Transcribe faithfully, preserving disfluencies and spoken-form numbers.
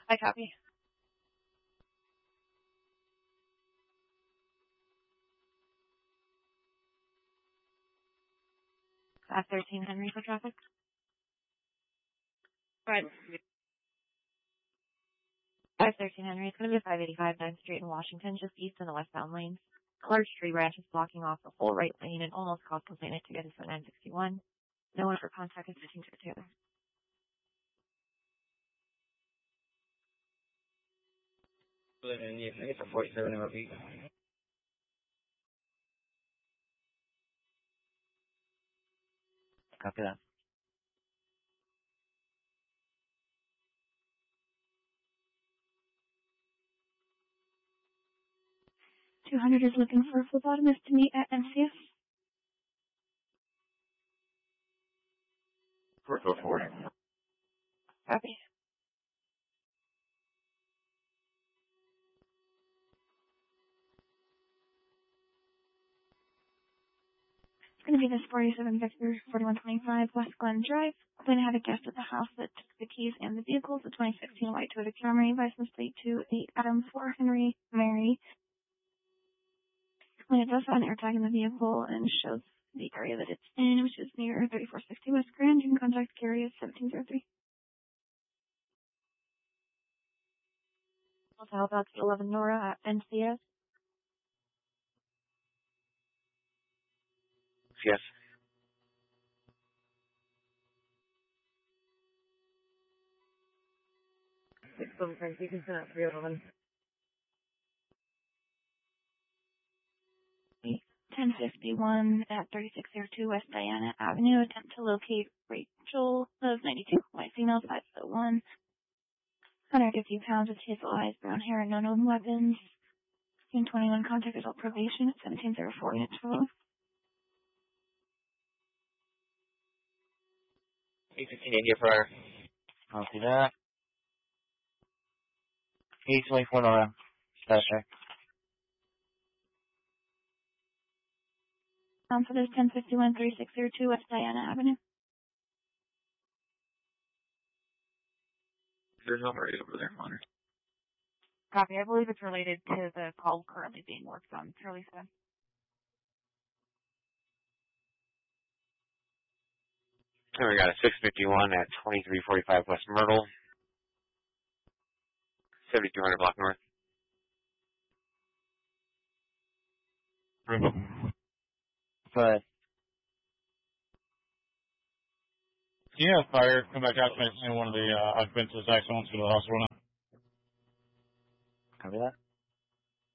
I copy. five thirteen Henry for traffic. Right. five thirteen Henry. It's going to be five eighty-five ninth Street in Washington, just east in the westbound lanes. A large tree branch is blocking off the whole right lane and almost caused complainant to get his foot nine sixty-one. No one for contact is fifteen two. I get for forty-seven M O P. Copy that. two hundred is looking for a phlebotomist to meet at M C S. four four four. Copy. It's going to be this forty-seven Victor forty-one twenty-five West Glen Drive. Complainant had a guest at the house that took the keys and the vehicle. The twenty sixteen white Toyota Camry, license plate two eight Adam four Henry Mary. Complainant does have an air tag in the vehicle and shows the area that it's in, which is near thirty-four sixty West Grand. You can contact Gary at seventeen oh three. How about eleven Nora at N C S? Yes. Six seven Frank, you can send out three eleven. ten fifty-one at thirty-six oh two West Diana Avenue. Attempt to locate Rachel of ninety-two, white female, five foot one, one hundred fifty pounds with hazel eyes, brown hair, and no known weapons. fifteen twenty-one contact adult probation at seventeen oh four units for eight fifteen India Prior. I'll see that. eight twenty-four Nora. That's right. Um, so there's ten fifty-one thirty-six oh two West Diana Avenue. There's no hurry over there, Connor. Copy. I believe it's related to the call currently being worked on. Charlie said. And we got a six fifty-one at twenty-three forty-five West Myrtle. seventy-two hundred block north. But Yeah, fire. Come back out to me. One of the uh, occupants is actually wants to go to the hospital now. copy that.